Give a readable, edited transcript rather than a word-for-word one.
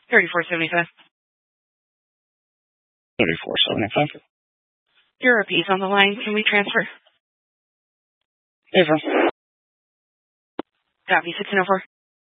$34.75. $34.75. Europe's on the line. Can we transfer? Over. Copy, 1604.